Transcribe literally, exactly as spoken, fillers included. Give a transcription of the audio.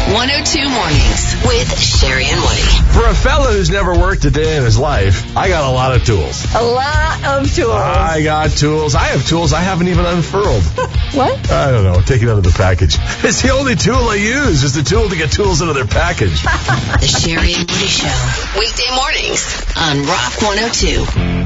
one oh two Mornings with Sherry and Woody. For a fella who's never worked a day in his life, I got a lot of tools. A lot of tools. I got tools. I have tools I haven't even unfurled. What? I don't know. Take it out of the package. It's the only tool I use. It's the tool to get tools out of their package. The Sherry and Woody Show. Weekday mornings on Rock one oh two.